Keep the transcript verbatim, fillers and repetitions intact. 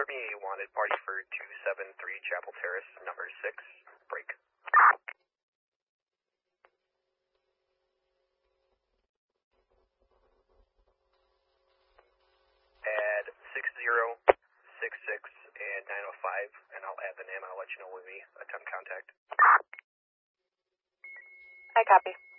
Army wanted party for two seven three Chapel Terrace, number six, break. Add six zero, six six, and nine oh five, and I'll add the name. I'll let you know when we attempt contact. I copy.